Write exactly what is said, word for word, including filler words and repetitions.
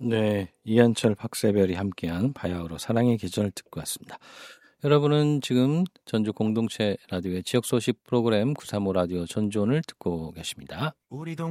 네, 이한철, 박세별이 함께한 바야흐로 사랑의 계절 듣고 왔습니다. 여러분은 지금 전주 공동체 라디오의 지역 소식 프로그램 구삼오 라디오 전주온을 듣고 계십니다. 우리 동